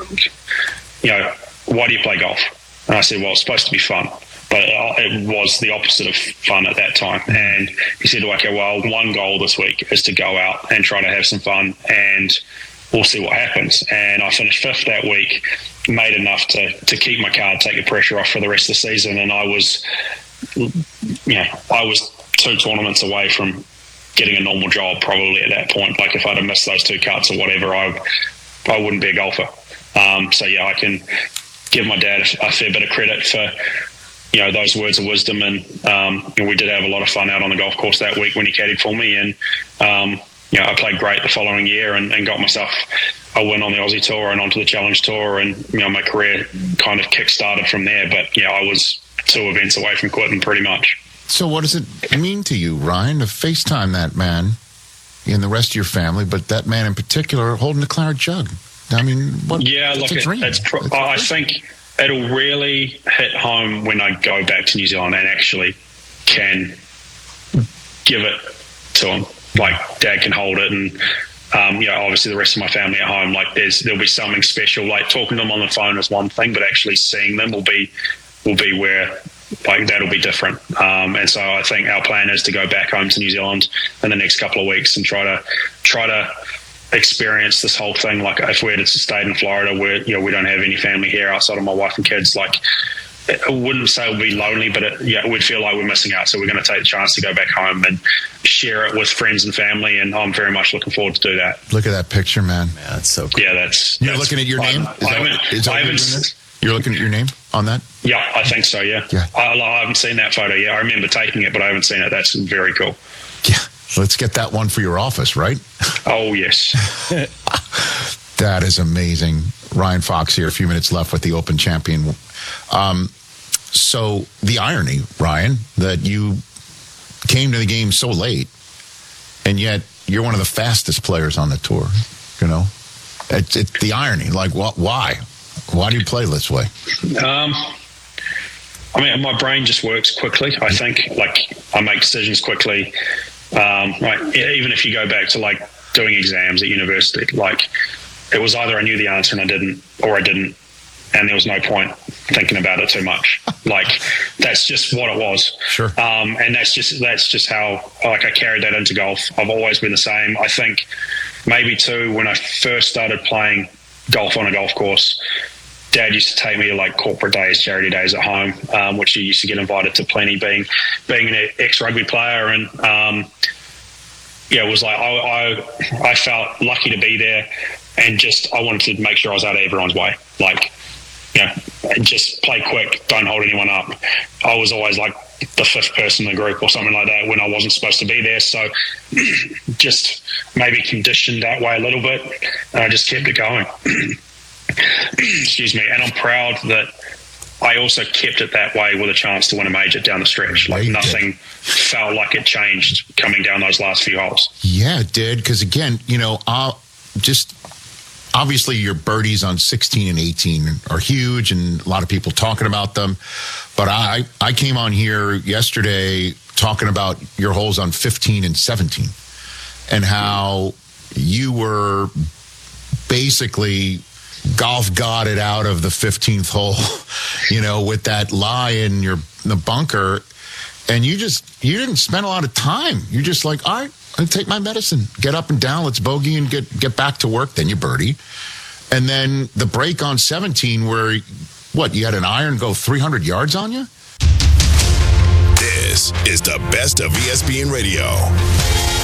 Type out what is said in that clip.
why do you play golf? And I said, well, it's supposed to be fun. But it was the opposite of fun at that time. And he said, okay, well, one goal this week is to go out and try to have some fun, and we'll see what happens. And I finished 5th that week, made enough to keep my card, take the pressure off for the rest of the season. And I was 2 tournaments away from getting a normal job probably at that point. Like if I'd have missed those 2 cuts or whatever, I wouldn't be a golfer. I can give my dad a fair bit of credit for those words of wisdom, and we did have a lot of fun out on the golf course that week when he caddied for me, and I played great the following year and got myself a win on the Aussie Tour and onto the Challenge Tour, and my career kind of kick-started from there. But I was 2 events away from quitting pretty much. So what does it mean to you, Ryan, to FaceTime that man and the rest of your family, but that man in particular holding the claret jug? I mean, I think it'll really hit home when I go back to New Zealand and actually can give it to him. Like, Dad can hold it, and obviously the rest of my family at home. Like, there'll be something special. Like, talking to them on the phone is one thing, but actually seeing them will be where, like, that'll be different. And so I think our plan is to go back home to New Zealand in the next couple of weeks and try to experience this whole thing. Like, if we had stayed in Florida where we don't have any family here outside of my wife and kids, like, I wouldn't say it would be lonely, but it would feel like we're missing out. So we're going to take the chance to go back home and share it with friends and family, and I'm very much looking forward to do that. Look at that picture, man. Yeah, that's so cool. Yeah, you're looking at your name? You're looking at your name on that? Yeah, I think so, yeah. I haven't seen that photo yet. I remember taking it, but I haven't seen it. That's very cool. Yeah. Let's get that one for your office, right? Oh, yes. That is amazing. Ryan Fox here, a few minutes left with the Open champion. So the irony, Ryan, that you came to the game so late, and yet you're one of the fastest players on the tour, It's the irony. Like, why? Why do you play this way? My brain just works quickly. I think, like, I make decisions quickly. Even if you go back to, like, doing exams at university, like, it was either I knew the answer and I didn't, or I didn't, and there was no point thinking about it too much. Like, that's just what it was. Sure. And that's just how, like, I carried that into golf. I've always been the same. I think maybe too, when I first started playing golf on a golf course, Dad used to take me to, like, corporate days, charity days at home, which he used to get invited to plenty, being an ex-rugby player. And it was like I felt lucky to be there, and just I wanted to make sure I was out of everyone's way. Like, just play quick, don't hold anyone up. I was always like the 5th person in the group or something like that when I wasn't supposed to be there. So just maybe conditioned that way a little bit, and I just kept it going. Excuse me. And I'm proud that I also kept it that way with a chance to win a major down the stretch. Like, nothing felt like it changed coming down those last few holes. Yeah, it did. Because again, just obviously your birdies on 16 and 18 are huge, and a lot of people talking about them. But I came on here yesterday talking about your holes on 15 and 17 and how you were basically golf got it out of the 15th hole, with that lie in the bunker. And you didn't spend a lot of time. You're just like, all right, I'll take my medicine, get up and down, let's bogey and get back to work. Then you birdie. And then the break on 17 where, you had an iron go 300 yards on you? This is the best of ESPN Radio.